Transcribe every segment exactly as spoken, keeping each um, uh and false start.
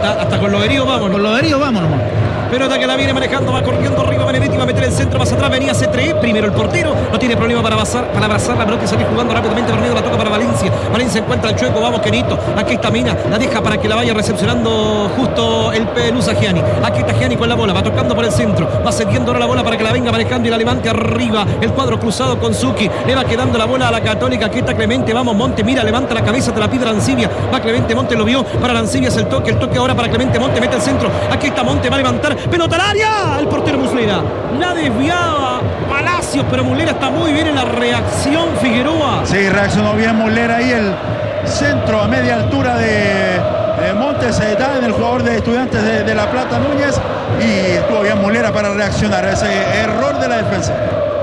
hasta, hasta con los heridos vamos. Con los heridos vamos nomás. Pelota que la viene manejando, va corriendo arriba Benedetti, va a meter el centro, más atrás venía C tres, primero el portero, no tiene problema para abrazar, para abrazar la pelota y salir jugando rápidamente, Bernedo la toca para Valencia, Valencia encuentra el chueco, vamos Kenito, aquí está Mina, la deja para que la vaya recepcionando justo el Pelusa Gianni, aquí está Gianni con la bola, va tocando por el centro, va cediendo ahora la bola para que la venga manejando y la levante arriba, el cuadro cruzado con Zucchi, le va quedando la bola a la Católica, aquí está Clemente, vamos Monte, mira, levanta la cabeza, te la pide Arancibia, va Clemente Monte, lo vio, para Arancibia es el toque, el toque ahora para Clemente Monte, mete el centro, aquí está Monte, va a levantar, pelota al área, el portero Muslera, la desviaba Palacios, pero Muslera está muy bien en la reacción, Figueroa. Sí, reaccionó bien Muslera ahí, el centro a media altura de eh, Montes, se da en el jugador de Estudiantes de, de La Plata, Núñez, y estuvo bien Muslera para reaccionar a ese error de la defensa.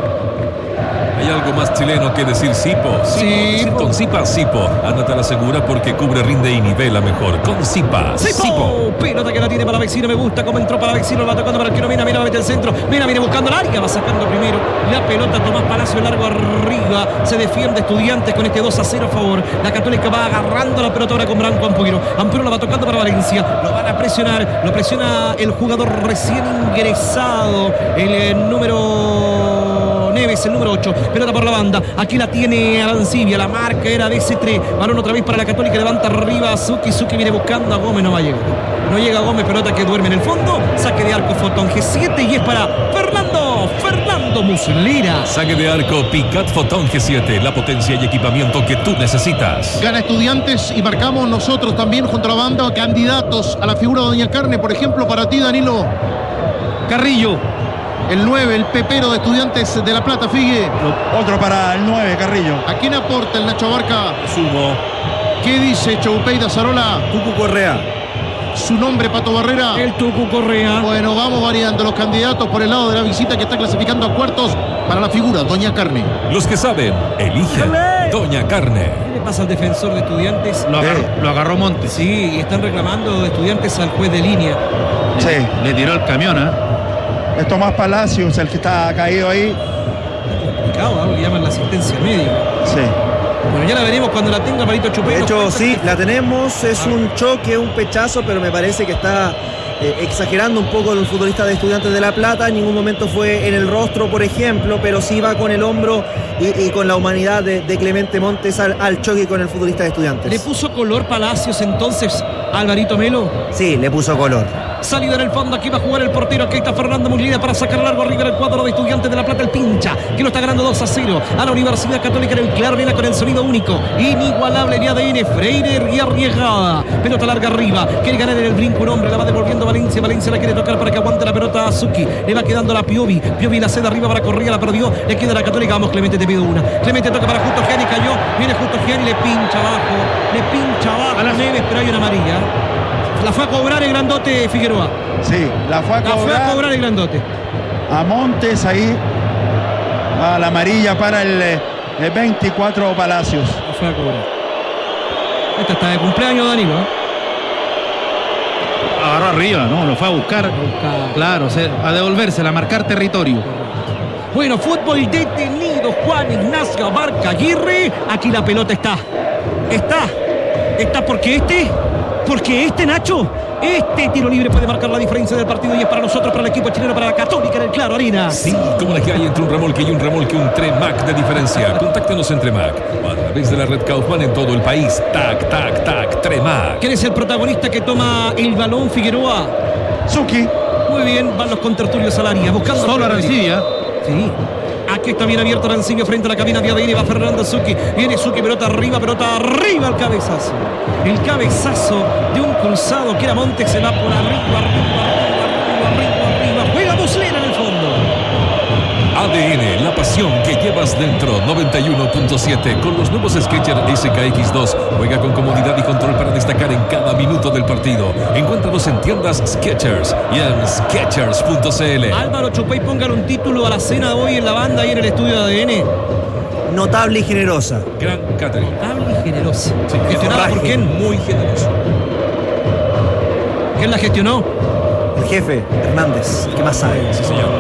Hay algo más chileno que decir Sipo. Sí. Con Sipa, Sipo. Ándate a la segura porque cubre, rinde y nivela mejor. Con Sipa, Sipo. Sipo. Pelota que la tiene para Vecino, me gusta cómo entró para Vecino, va tocando para el que no Mira, Mira, va a meter el centro. Mira, viene buscando la área, va sacando primero la pelota. Tomás Palacio largo arriba. Se defiende Estudiantes con este dos a cero a favor. La Católica va agarrando la pelota ahora con Branco Ampuero. Ampuero la va tocando para Valencia. Lo van a presionar. Lo presiona el jugador recién ingresado. El eh, número Neves, el número ocho. Pelota por la banda. Aquí la tiene Arancibia. La marca era de C tres. Balón otra vez para la Católica. Levanta arriba a Zucchi. Zucchi viene buscando a Gómez. No va a llegar. No llega Gómez. Pelota que duerme en el fondo. Saque de arco Fotón G siete. Y es para Fernando. Fernando Muslera. Saque de arco Picat Fotón G siete. La potencia y equipamiento que tú necesitas. Gana Estudiantes y marcamos nosotros también junto a la banda candidatos a la figura de Doña Carne. Por ejemplo, para ti, Danilo Carrillo. El nueve, el pepero de Estudiantes de La Plata, Figue. Otro para el nueve, Carrillo. ¿A quién aporta el Nacho Barca? Sumo. ¿Qué dice Choupey Zarola? Tucu Correa. Su nombre, Pato Barrera. El Tucu Correa. Bueno, vamos variando los candidatos por el lado de la visita que está clasificando a cuartos para la figura, Doña Carne. Los que saben, eligen Doña Carne. ¿Qué le pasa al defensor de Estudiantes? Lo agarró, Eh. lo agarró Montes. Sí, y están reclamando Estudiantes al juez de línea. Sí. Le tiró el camión, ¿eh? Es Tomás Palacios el que está caído ahí. Complicado, algo que llaman la asistencia médica. Sí. Bueno, ya la veremos cuando la tenga Marito Chupé. De hecho, sí, la tenemos. Es un choque, un pechazo, pero me parece que está eh, exagerando un poco el futbolista de Estudiantes de La Plata. En ningún momento fue en el rostro, por ejemplo, pero sí va con el hombro y, y con la humanidad de, de Clemente Montes al, al choque con el futbolista de Estudiantes. ¿Le puso color Palacios entonces a Alvarito Melo? Sí, le puso color. Salida en el fondo, aquí va a jugar el portero. Aquí está Fernando Muslera para sacar largo arriba el cuadro de Estudiantes de La Plata, el pincha, que lo está ganando dos a cero a la Universidad Católica en el Claro Arena con el sonido único, inigualable de A D N, Freire y arriesgada. Pelota larga arriba, quiere ganar en el brinco un hombre, la va devolviendo Valencia. Valencia la quiere tocar para que aguante la pelota a Zucchi. Le va quedando la Piovi. Piovi la cede arriba para Correa, la perdió. Le queda la Católica. Vamos, Clemente, te pido una. Clemente toca para Justo Gianni, cayó. Viene Justo Gianni, le pincha abajo. Le pincha abajo a las Neves, pero hay una amarilla. La fue a cobrar el grandote Figueroa. Sí, la fue a La fue a cobrar cobrar el grandote. a Montes ahí. A la amarilla para el, eh, el veinticuatro Palacios. La fue a cobrar. Esta está de cumpleaños, Danilo. ¿eh? Agarró arriba, ¿no? Lo fue a buscar. A buscar. Claro, o sea, a devolverse, a marcar territorio. Bueno, fútbol detenido. Juan Ignacio Barca Aguirre. Aquí la pelota está. Está. Está porque este. Porque este, Nacho, este tiro libre puede marcar la diferencia del partido y es para nosotros, para el equipo chileno, para la Católica en el Claro Arena. Sí, como la que hay entre un remolque y un remolque, un Tremac de diferencia. Contáctenos en Tremac a través de la red Kaufman en todo el país. Tac, tac, tac, Tremac. ¿Quién es el protagonista que toma el balón, Figueroa? Zucchi. Muy bien, van los contertulios al área, buscando... Solo Arancibia. Sí. Aquí está bien abierto Arancibia frente a la cabina de A D N. Va Fernando Zucchi. Viene Zucchi, pelota arriba, pelota arriba, el cabezazo. El cabezazo de un cruzado que era Montes. Se va por arriba, arriba, arriba, arriba, arriba. Juega Muslera en el fondo. A D N, la pasión que llevas dentro. noventa y uno punto siete. Con los nuevos Skechers S K X dos. Juega con comodidad y control para destacar en cada minuto del partido. Encuéntralos en tiendas Skechers y en Skechers punto c l. Álvaro Chupay, póngale un título a la cena de hoy en la banda y en el estudio de A D N. Notable y generosa. Gran catering. Notable y generosa. Sí, ¿Gestionada por quién? Muy generoso. ¿Quién la gestionó? El jefe, Hernández, el que más sabe. Sí, señor.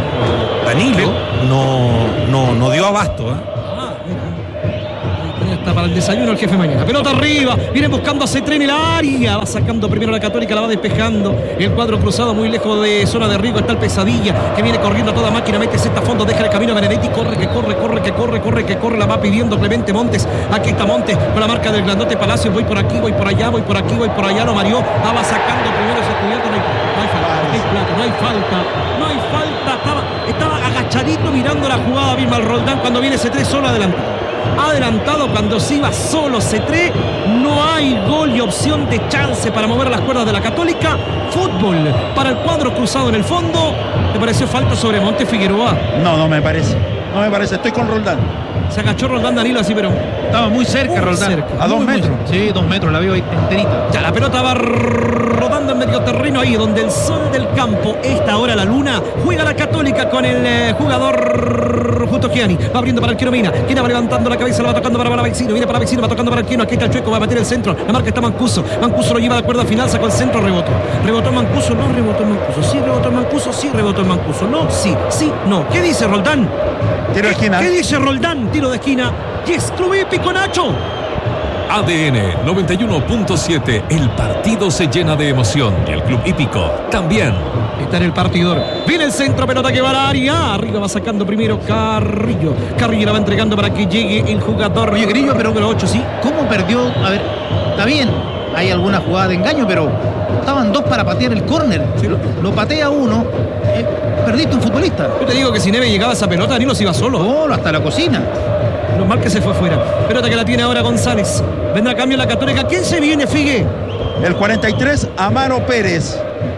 Danilo no, no, no dio abasto, ¿eh? Ah, mira. Ahí está falta para el desayuno el jefe mañana. Pelota arriba, viene buscando a Cetré en el área. Va sacando primero la Católica, la va despejando. El cuadro cruzado muy lejos de zona de riesgo. Está el Pesadilla, que viene corriendo a toda máquina. Mete sexta a fondo, deja el camino a Benedetti. Corre, que corre, corre, que corre, corre, que corre. La va pidiendo Clemente Montes. Aquí está Montes con la marca del grandote Palacio. Voy por aquí, voy por allá, voy por aquí, voy por allá. Lo mareó. Ah, va sacando primero ese estudiante. No hay, no hay falta, no hay plata, no hay falta. No hay falta. Estaba, estaba agachadito mirando la jugada misma al Roldán cuando viene Cetré solo adelantado. Adelantado cuando se iba solo Cetré. No hay gol y opción de chance para mover las cuerdas de la Católica. Fútbol para el cuadro cruzado en el fondo. ¿Te pareció falta sobre Montes Figueroa? No, no me parece. No me parece. Estoy con Roldán. Se agachó Roldán, Danilo, así, pero estaba muy cerca, muy Roldán. Cerca, a dos muy, metros. Muy sí, dos metros, la veo ahí enterita. Ya la pelota va rodando en medio terreno ahí, donde el sol del campo, esta hora la luna, juega la Católica con el eh, jugador Justo Gianni. Va abriendo para el Quino Mina. Quina va levantando la cabeza, la va tocando para Palavecino. Viene para Vecino, va tocando para el Quino. Aquí está el Chueco, va a meter el centro. La marca está Mancuso. Mancuso lo lleva de cuerda final, sacó el centro, rebotó. Rebotó Mancuso, no rebotó Mancuso. Sí, rebotó Mancuso, sí, rebotó Mancuso. No, sí, sí, no. ¿Qué dice Roldán? Tiro de esquina. ¿Qué dice Roldán? Tiro de esquina. Y es Club Hípico, Nacho. A D N noventa y uno punto siete. El partido se llena de emoción y el Club Hípico también. Está en el partidor. Viene el centro, pelota que va al área. Arriba va sacando primero Carrillo. Carrillo la va entregando para que llegue el jugador. Oye, Grillo, pero número ocho, sí. ¿Cómo perdió? A ver, está bien. Hay alguna jugada de engaño, pero estaban dos para patear el córner. Sí. Lo, lo patea uno. Eh, perdiste un futbolista. Yo te digo que si Neve llegaba a esa pelota, Danilo se iba solo. Solo, hasta la cocina. Lo mal que se fue fuera. Pelota que la tiene ahora González. Vendrá a cambio la Católica. ¿Quién se viene, Figue? El cuarenta y tres, Amaro Pérez.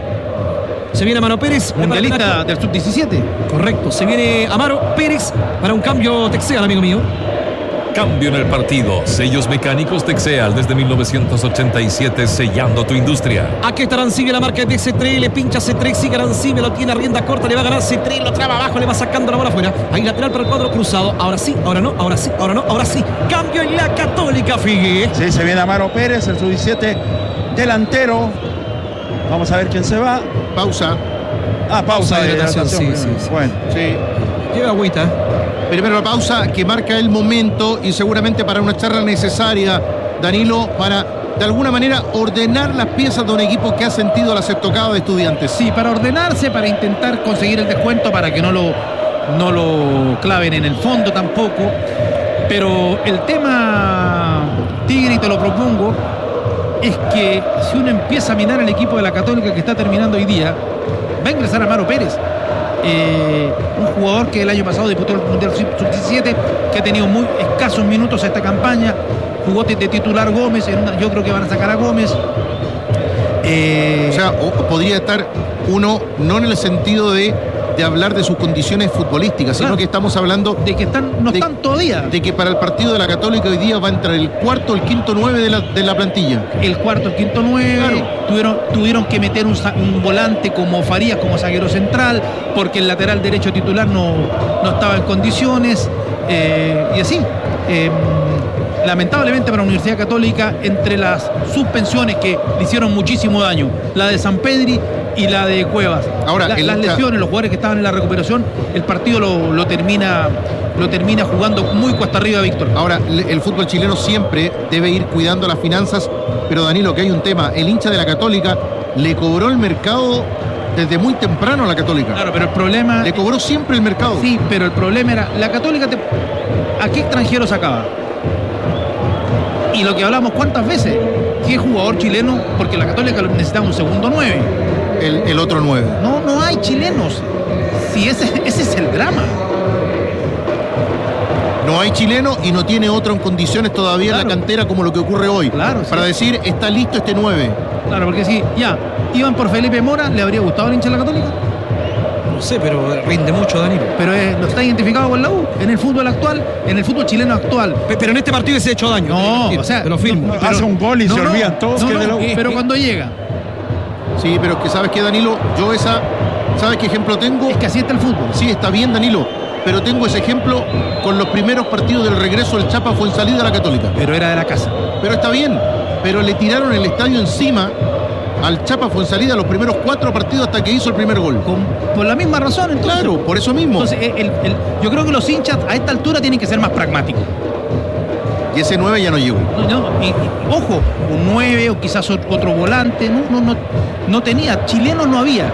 Se viene Amaro Pérez. Mundialista del sub diecisiete. Correcto. Se viene Amaro Pérez para un cambio Texeal, amigo mío. Cambio en el partido. Sellos mecánicos Texeal desde mil novecientos ochenta y siete, sellando tu industria. Aquí está Arancibia, la marca de Cetré. Le pincha Cetré, sigue Arancibia, lo tiene a rienda corta, le va a ganar Cetré, lo traba abajo, le va sacando la bola afuera. Ahí lateral para el cuadro cruzado. Ahora sí, ahora no, ahora sí, ahora no, ahora sí. Cambio en la Católica, Figue. Sí, se viene Amaro Pérez, el sub diecisiete delantero. Vamos a ver quién se va. Pausa. Ah, pausa, pausa de hidratación. Sí, sí, sí. Bueno, sí. Lleva agüita. Primero la pausa que marca el momento y seguramente para una charla necesaria, Danilo, para de alguna manera ordenar las piezas de un equipo que ha sentido la sextocada de Estudiantes. Sí, para ordenarse, para intentar conseguir el descuento, para que no lo, no lo claven en el fondo tampoco. Pero el tema, Tigre, y te lo propongo, es que si uno empieza a minar el equipo de la Católica que está terminando hoy día, va a ingresar Amaro Pérez. Eh, un jugador que el año pasado disputó el Mundial sub diecisiete, que ha tenido muy escasos minutos a esta campaña. Jugó de titular Gómez, en una, yo creo que van a sacar a Gómez. Eh, o sea, o podría estar uno, no en el sentido de, de hablar de sus condiciones futbolísticas, claro, sino que estamos hablando de que están, no de, están todavía. De que para el partido de la Católica hoy día va a entrar el cuarto o el quinto nueve de la, de la plantilla. El cuarto, el quinto nueve. Claro. Tuvieron, tuvieron que meter un, un volante como Farías, como zaguero central, porque el lateral derecho titular no, no estaba en condiciones. Eh, y así. Eh, Lamentablemente para la Universidad Católica, entre las suspensiones que le hicieron muchísimo daño, la de San Pedri y la de Cuevas. Ahora, la, las lesiones, los jugadores que estaban en la recuperación, el partido lo, lo termina lo termina jugando muy cuesta arriba, Víctor. Ahora, el fútbol chileno siempre debe ir cuidando las finanzas, pero Danilo, que hay un tema, el hincha de la Católica le cobró el mercado desde muy temprano a la Católica. Claro, pero el problema... Le cobró siempre el mercado. Sí, pero el problema era, la Católica, te, ¿a qué extranjero sacaba? Y lo que hablamos cuántas veces, ¿qué jugador chileno? Porque la Católica necesitaba un segundo nueve. El, el otro nueve. No, no hay chilenos. Si ese, ese es el drama. No hay chileno y no tiene otro en condiciones todavía, claro, en la cantera, como lo que ocurre hoy. Claro, para sí, decir, está listo este nueve. Claro, porque si ya iban por Felipe Mora, ¿le habría gustado al hincha de la Católica? No sé, pero rinde mucho, Danilo. Pero eh, no está identificado con la U en el fútbol actual, en el fútbol chileno actual. Pero en este partido se ha hecho daño. No, o sea, te lo firmo. No, no, pero, hace un gol y no, se olvidan no, todos no, que no, es de la U. Pero cuando llega. Sí, pero que sabes que, Danilo, yo esa, ¿sabes qué ejemplo tengo? Es que así está el fútbol. Sí, está bien, Danilo, pero tengo ese ejemplo con los primeros partidos del regreso del Chapa Fuensalida a la Católica. Pero era de la casa. Pero está bien, pero le tiraron el estadio encima al Chapa Fuensalida los primeros cuatro partidos hasta que hizo el primer gol. Con, por la misma razón, entonces. Claro, por eso mismo. Entonces, el, el, yo creo que los hinchas a esta altura tienen que ser más pragmáticos. Y ese nueve ya no llegó. No, no, y, y, ojo, un nueve o quizás otro volante, no, no, no, no tenía, chilenos no había.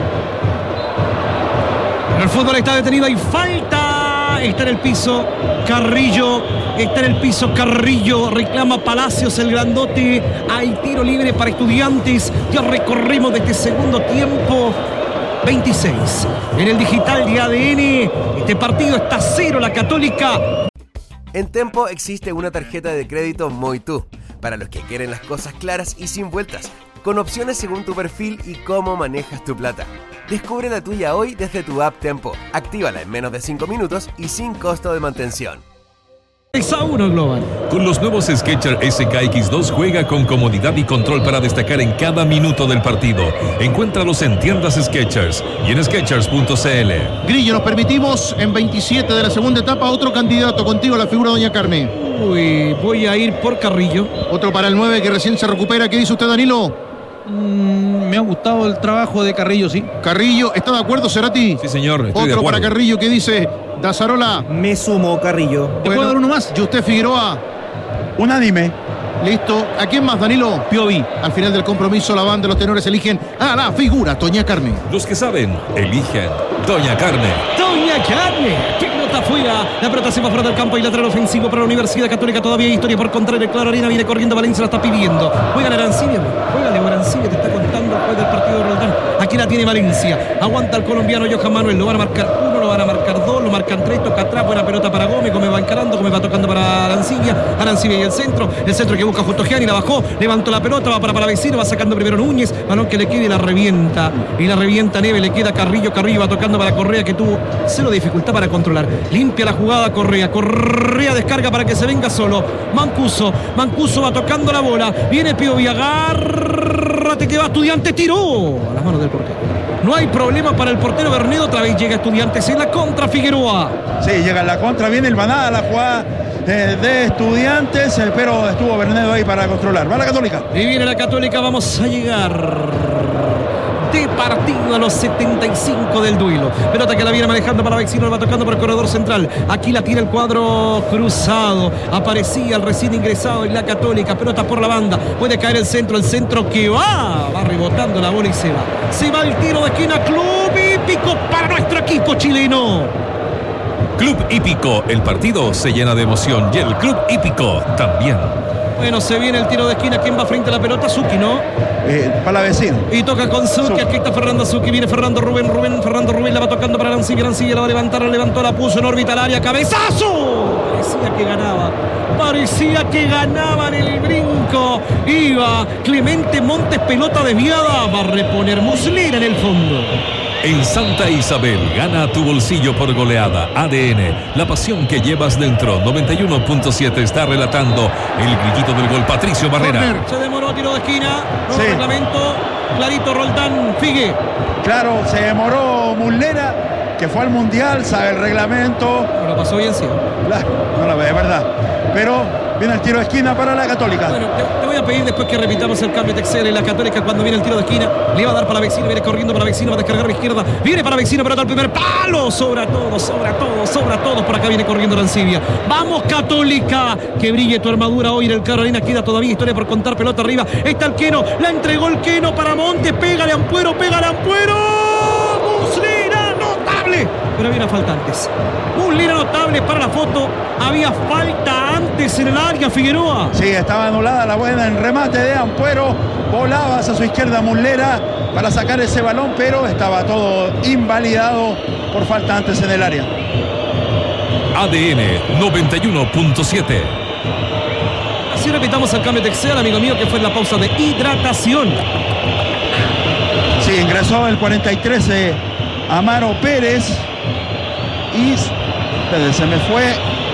El fútbol está detenido, hay falta. Está en el piso Carrillo. Está en el piso Carrillo. Reclama Palacios el grandote. Hay tiro libre para Estudiantes. Ya recorrimos de este segundo tiempo. veintiséis. En el digital de A D N. Este partido está cero la Católica. En Tempo existe una tarjeta de crédito Moitú. Para los que quieren las cosas claras y sin vueltas. Con opciones según tu perfil y cómo manejas tu plata. Descubre la tuya hoy desde tu app Tempo. Actívala en menos de cinco minutos y sin costo de mantención. seis a uno Global. Con los nuevos Skechers S K X dos juega con comodidad y control para destacar en cada minuto del partido. Encuéntralos en tiendas Skechers y en skechers punto c l. Grillo, nos permitimos en veintisiete de la segunda etapa otro candidato contigo a la figura Doña Carne. Uy, voy a ir por Carrillo. Otro para el nueve que recién se recupera. ¿Qué dice usted, Danilo? Mm, me ha gustado el trabajo de Carrillo, sí. Carrillo, ¿está de acuerdo, Cerati? Sí, señor, estoy de Otro acuerdo. para Carrillo que dice Dazarola. Me sumo, Carrillo. ¿Te puedo dar uno más? Y usted, Figueroa. Unánime. Listo. ¿A quién más, Danilo? Piovi. Al final del compromiso, la banda de los tenores eligen a la figura Doña Carne. Los que saben, eligen Doña Carne. Doña Carne. Pelota afuera. La pelota se va fuera del campo y lateral ofensivo para la Universidad Católica. Todavía hay historia por contra el Claro Arena. Viene corriendo Valencia, la está pidiendo. Juega Arancibia. Juega Leo Arancibia. Te está contando después del partido de Roldán. Aquí la tiene Valencia. Aguanta el colombiano Johan Manuel. Lo van a marcar uno, lo van a marcar dos, lo marcan tres. Toca atrás. Buena pelota para Gómez. Gómez va encarando. Gómez va tocando para Arancibia. Arancibia y el centro. El centro que busca justo Gianni. La bajó. Levantó la pelota. Va para Palavecino. Va sacando primero Núñez. Balón que le quede y la revienta. Y la revienta Neve. Le queda Carrillo. Carrillo va tocando para Correa que tuvo cero dificultad para controlar. Limpia la jugada Correa. Correa descarga para que se venga solo. Mancuso. Mancuso va tocando la bola. Viene Piovi. Agárrate que va Estudiantes. Tiró a las manos del portero. No hay problema para el portero Bernedo. Otra vez llega Estudiantes en la contra Figueroa. Sí, llega en la contra. Viene el Banada, la jugada eh, de Estudiantes. eh, Pero estuvo Bernedo ahí para controlar. Va la Católica. Y viene la Católica. Vamos a llegar de partido a los setenta y cinco del duelo. Pelota que la viene manejando para Vecino, va tocando por el corredor central. Aquí la tira el cuadro cruzado. Aparecía el recién ingresado en la Católica. Pelota por la banda. Puede caer el centro. El centro que va. Va rebotando la bola y se va. Se va el tiro de esquina. Club Hípico para nuestro equipo chileno. Club Hípico, el partido se llena de emoción y el Club Hípico también. Bueno, se viene el tiro de esquina. ¿Quién va frente a la pelota? Zucchi, ¿no? Eh, Palavecino. Y toca con Zucchi. Aquí está Fernando Zucchi. Viene Fernando Rubén. Rubén. Fernando Rubén la va tocando para Arancibia. Arancibia la va a levantar. La levantó. La puso en órbita al área. ¡Cabezazo! Parecía que ganaba. Parecía que ganaba en el brinco. Iba Clemente Montes. Pelota desviada. Va a reponer Muslera en el fondo. En Santa Isabel, gana tu bolsillo por goleada. A D N, la pasión que llevas dentro. noventa y uno punto siete está relatando el grillito del gol. Patricio Barrera. Se demoró, tiro de esquina. No Sí. reglamento. Clarito Roldán. Figue. Claro, se demoró Muslera, que fue al Mundial, sabe el reglamento. Lo pasó bien, sí. La- no la ve, es verdad. Pero viene el tiro de esquina para la Católica. Bueno, te, te voy a pedir después que repitamos el cambio de Excel en la Católica cuando viene el tiro de esquina. Le va a dar para Vecino, viene corriendo para Vecino, va a descargar a la izquierda. Viene para Vecino, pelota al primer palo. Sobra todo, sobra todo, sobra todo. Por acá viene corriendo Arancibia. Vamos, Católica. Que brille tu armadura hoy en el Claro Arena. Queda todavía historia por contar. Pelota arriba. Está el Queno. La entregó el Queno para Montes. Pégale a Ampuero, pégale a Ampuero. Muslera, notable. Pero había una falta antes. Muslera notable para la foto. Había falta antes en el área, Figueroa. Sí, estaba anulada la buena en remate de Ampuero. Volaba hacia su izquierda Muslera para sacar ese balón, pero estaba todo invalidado por falta antes en el área. A D N noventa y uno punto siete. Así repitamos el cambio de Excel, amigo mío, que fue en la pausa de hidratación. Sí, ingresó el cuarenta y tres eh, Amaro Pérez. Y espere, se me fue.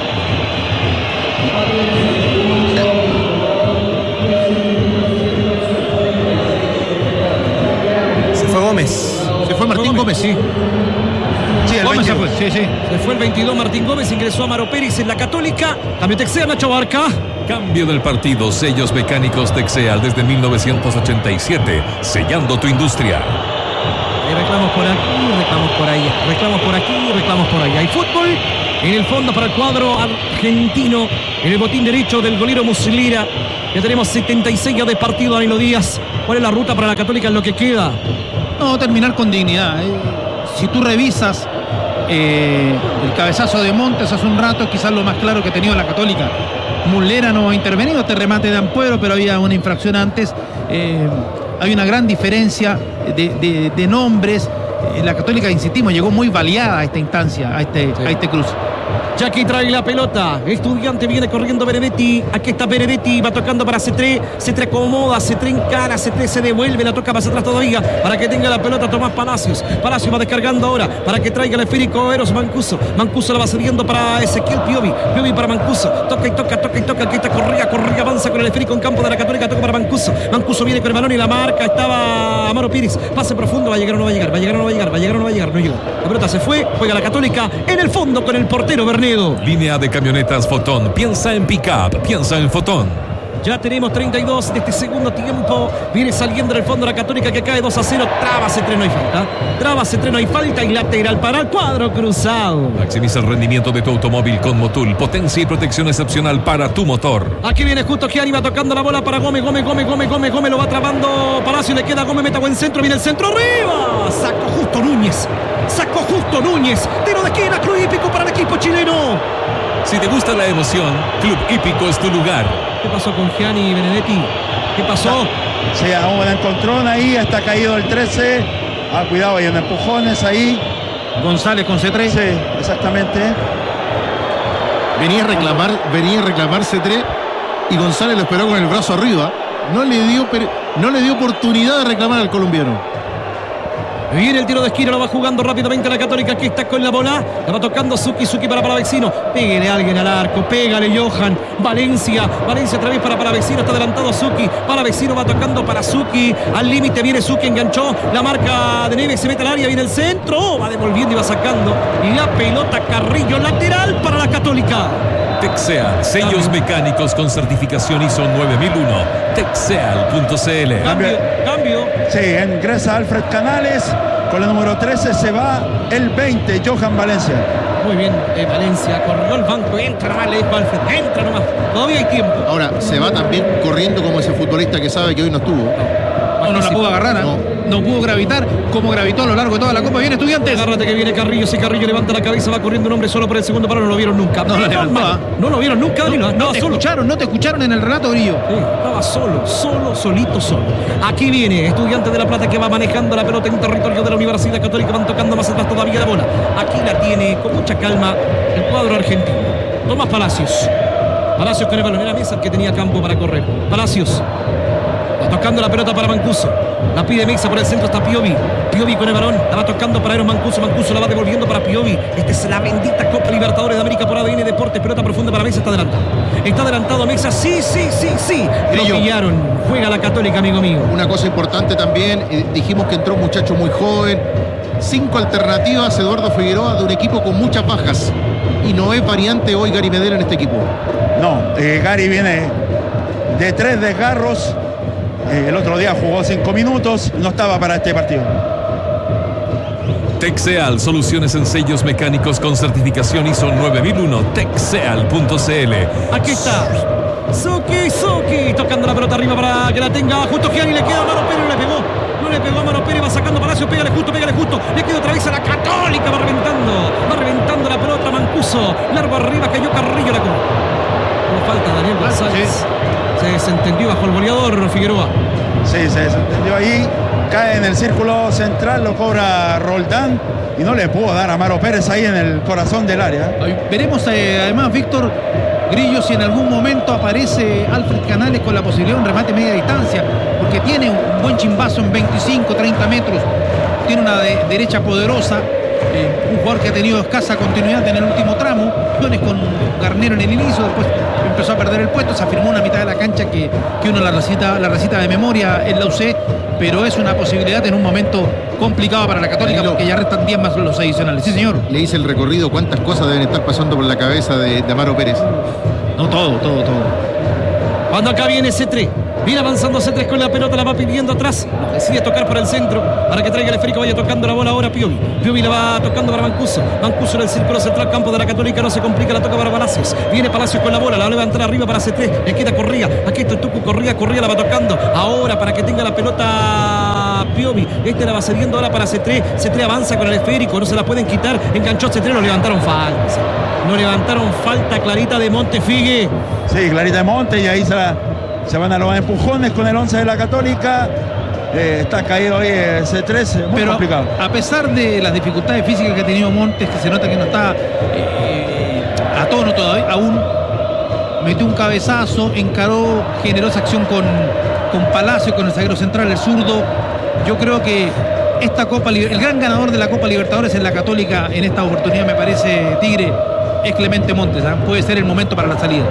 Se fue Gómez. Se fue Martín Gómez, sí. Sí, el Gómez se veintidós. fue, sí, sí. Se fue el veintidós Martín Gómez, ingresó Amaro Pérez en la Católica. Cambio de Excel, Nacho Barca. Cambio del partido, sellos mecánicos Texeal desde mil novecientos ochenta y siete, sellando tu industria. Hay reclamos por aquí, reclamos por allá. Reclamos por aquí, reclamos por allá. Hay fútbol En el fondo para el cuadro argentino, en el botín derecho del golero Muslera. Ya tenemos setenta y seis ya de partido, Danilo Díaz. ¿Cuál es la ruta para la Católica en lo que queda? No, terminar con dignidad. Eh. Si tú revisas eh, el cabezazo de Montes hace un rato, quizás lo más claro que ha tenido la Católica. Muslera no ha intervenido, este remate de Ampuero, pero había una infracción antes. Eh, hay una gran diferencia de, de, de nombres. Eh, la Católica, insistimos, llegó muy baleada a esta instancia, a este, sí. a este cruce. Ya aquí trae la pelota. Estudiante viene corriendo Benedetti. Aquí está Benedetti. Va tocando para Cetré. Cetré acomoda. Cetré encara. Cetré se devuelve. La toca más atrás todavía. Para que tenga la pelota Tomás Palacios. Palacios va descargando ahora. Para que traiga el esférico Eros Mancuso. Mancuso la va cediendo para Ezequiel Piovi. Piovi para Mancuso. Toca y toca, toca y toca. Aquí está Correa. Correa avanza con el esférico en campo de la Católica. Toca para Mancuso. Mancuso viene con el balón y la marca. Estaba Amaro Pires. Pase profundo. Va a llegar o no va a llegar. Va a llegar o no va a llegar. Va a llegar o no va a llegar. No llegó. La pelota se fue. Juega la Católica en el fondo con el portero Bernedo. Línea de camionetas Fotón. Piensa en pick-up. Piensa en Fotón. Ya tenemos treinta y dos de este segundo tiempo. Viene saliendo del fondo la Católica que cae dos a cero. Traba Cetré, no hay falta. Traba Cetré, no hay falta. Y lateral para el cuadro cruzado. Maximiza el rendimiento de tu automóvil con Motul. Potencia y protección excepcional para tu motor. Aquí viene justo Gianni, va tocando la bola para Gómez. Gómez, Gómez, Gómez, Gómez, Gómez. Lo va trabando Palacio. Le queda Gómez. Meta buen centro. Viene el centro arriba. Sacó justo Núñez. Sacó justo Núñez. Tiro de esquina. Club Hípico para el equipo chileno. Si te gusta la emoción, Club Hípico es tu lugar. ¿Qué pasó con Gianni Benedetti? ¿Qué pasó? Sí, hubo un encontrón ahí, está caído el trece. Ah, cuidado, hay un empujones ahí. González con Cetré. Sí, exactamente. Venía a reclamar, venía a reclamar Cetré y González lo esperó con el brazo arriba. No le dio, no le dio oportunidad de reclamar al colombiano. Viene el tiro de esquina, lo va jugando rápidamente la Católica. Aquí está con la bola. La va tocando Suki, Suki para Palavecino. Pégale a alguien al arco, pégale Johan. Valencia, Valencia otra vez para Palavecino. Está adelantado Suki. Palavecino va tocando para Suki. Al límite viene Suki, enganchó. La marca de Neves, se mete al área, viene el centro. Oh, va devolviendo y va sacando. Y la pelota Carrillo, lateral para la Católica. Texeal, sellos mecánicos con certificación I S O nueve mil uno. Texeal punto c l. Cambio, cambio. Sí, ingresa Alfred Canales. Con el número trece se va el veinte, Johan Valencia. Muy bien, eh, Valencia corrió el banco. Entra nomás, le dijo Alfred. Entra nomás. Todavía hay tiempo. Ahora, se va también corriendo como ese futbolista que sabe que hoy no estuvo. No, no la pudo agarrar, no. no pudo gravitar como gravitó a lo largo de toda la Copa. Viene Estudiantes. Agárrate que viene Carrillo. Si Carrillo levanta la cabeza, va corriendo un hombre solo por el segundo palo. No lo vieron nunca. No, no, no, no, no lo vieron nunca. No, no, no te solo. escucharon, no te escucharon en el relato, Grillo. Sí, estaba solo, solo, solito, solo. Aquí viene Estudiantes de La Plata que va manejando la pelota en territorio de la Universidad Católica. Van tocando más atrás todavía la bola. Aquí la tiene con mucha calma el cuadro argentino. Tomás Palacios. Palacios con el balón. Era Mesa el que tenía campo para correr. Palacios. Va tocando la pelota para Mancuso. La pide Mexa por el centro, está Piovi. Piovi con el balón. La va tocando para Eros Mancuso. Mancuso la va devolviendo para Piovi. Esta es la bendita Copa Libertadores de América por A D N Deportes. Pelota profunda para Mexa. Está adelantado. Está adelantado Mexa. Sí, sí, sí, sí. Lo pillaron. Juega la Católica, amigo mío. Una cosa importante también. Eh, dijimos que entró un muchacho muy joven. Cinco alternativas. Eduardo Figueroa de un equipo con muchas bajas. Y no es variante hoy Gary Medel en este equipo. No, eh, Gary viene de tres desgarros. Eh, el otro día jugó cinco minutos, no estaba para este partido. Texeal, soluciones en sellos mecánicos con certificación I S O nueve mil uno. Texeal punto c l. Aquí está Suki, Suki tocando la pelota arriba para que la tenga justo Gianni. Le queda a Maro Pérez, no le pegó. No le pegó a Maro Pérez, va sacando Palacio. Pégale justo, pégale justo. Le queda otra vez a la Católica, va reventando. Va reventando la pelota Mancuso. Largo arriba, cayó Carrillo, la copa. No falta Daniel González. Se desentendió bajo el goleador Figueroa. Sí, se desentendió ahí. Cae en el círculo central, lo cobra Roldán y no le pudo dar a Maro Pérez ahí en el corazón del área. Veremos eh, además, Víctor Grillo, si en algún momento aparece Alfred Canales con la posibilidad de un remate media distancia, porque tiene un buen chimbazo en veinticinco, treinta metros, tiene una de, derecha poderosa. Eh, un jugador que ha tenido escasa continuidad en el último tramo, opciones con Garnero en el inicio, después empezó a perder el puesto, se afirmó una mitad de la cancha que, que uno la recita, la recita de memoria en la U C, pero es una posibilidad en un momento complicado para la Católica porque ya restan diez más los adicionales. Sí, señor. Le hice el recorrido, cuántas cosas deben estar pasando por la cabeza de, de Amaro Pérez. No, todo, todo, todo. Cuando acá viene C tres. Viene avanzando C tres con la pelota, la va pidiendo atrás. No, decide tocar por el centro para que traiga el esférico. Vaya tocando la bola ahora Piovi. Piovi la va tocando para Mancuso. Mancuso en el círculo central, campo de la Católica. No se complica, la toca para Palacios. Viene Palacios con la bola, la va a levantar arriba para C tres. Le queda Correa. Aquí está el Tucu Correa. Correa la va tocando. Ahora para que tenga la pelota Piovi. Este la va cediendo ahora para C tres. C tres avanza con el esférico. No se la pueden quitar. Enganchó C tres. Lo levantaron falta. No levantaron falta clarita de Montefigue. Sí, clarita de Monte. Y ahí se la... Se van a los empujones con el once de la Católica. Eh, está caído ahí C tres, muy Pero complicado. A pesar de las dificultades físicas que ha tenido Montes, que se nota que no está eh, a tono todavía, aún metió un cabezazo, encaró generosa acción con, con Palacio, con el zaguero central, el zurdo. Yo creo que esta Copa, el gran ganador de la Copa Libertadores en la Católica en esta oportunidad, me parece, Tigre, es Clemente Montes. ¿eh? Puede ser el momento para la salida.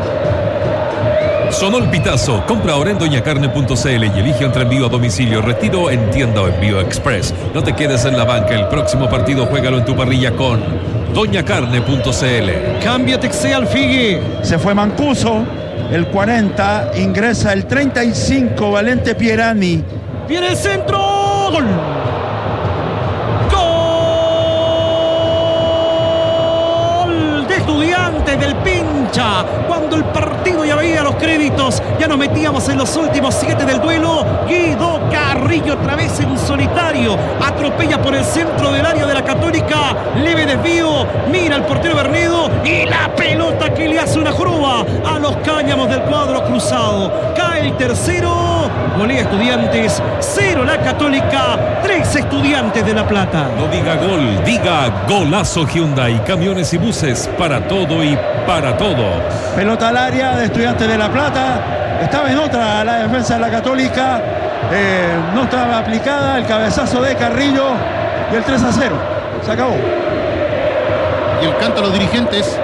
Sonó el pitazo. Compra ahora en doña carne punto c l y elige entre envío a domicilio, retiro en tienda o envío express. No te quedes en la banca. El próximo partido juégalo en tu parrilla con doña carne punto c l. Cambia Texea al Figue. Se fue Mancuso, el cuarenta. Ingresa el treinta y cinco, Valente Pierani. Viene el centro. Gol. Gol de Estudiantes del Pincha. Cuando el partido ya veía los créditos, ya nos metíamos en los últimos siete del duelo. Guido Carrillo otra vez en solitario. Atropella por el centro del área de la Católica. Leve desvío. Mira el portero Bernedo. Y la pelota que le hace una joroba a los cáñamos del cuadro cruzado. Cae el tercero. Golea Estudiantes. Cero la Católica. Tres Estudiantes de La Plata. No diga gol, diga golazo. Hyundai. Camiones y buses para todo y para todo. Pelota al área de Estudiantes de La Plata. Estaba en otra la defensa de la Católica. Eh, no estaba aplicada. El cabezazo de Carrillo. Y el tres a cero. Se acabó. Y el canto a los dirigentes.